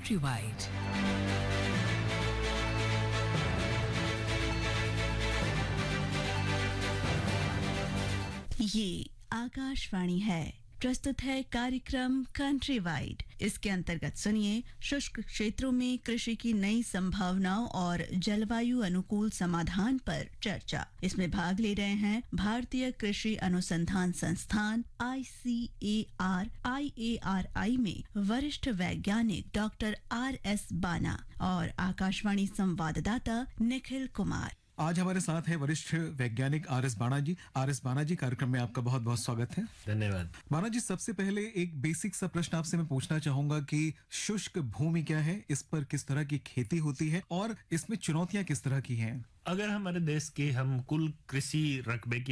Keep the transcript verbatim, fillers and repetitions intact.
Countrywide. ये आकाशवाणी है। प्रस्तुत है कार्यक्रम कंट्री वाइड। इसके अंतर्गत सुनिए शुष्क क्षेत्रों में कृषि की नई संभावनाओं और जलवायु अनुकूल समाधान पर चर्चा। इसमें भाग ले रहे हैं भारतीय कृषि अनुसंधान संस्थान आई सी A R I A R आई में वरिष्ठ वैज्ञानिक डॉक्टर आर एस बाना और आकाशवाणी संवाददाता निखिल कुमार। आज हमारे साथ है वरिष्ठ वैज्ञानिक आर एस बाना जी। आर एस बाना जी, कार्यक्रम में आपका बहुत बहुत स्वागत है। धन्यवाद। बाना जी, सबसे पहले एक बेसिक सा प्रश्न आपसे मैं पूछना चाहूंगा कि शुष्क भूमि क्या है, इस पर किस तरह की खेती होती है और इसमें चुनौतियां किस तरह की हैं? अगर हमारे देश के हम कुल कृषि रकबे की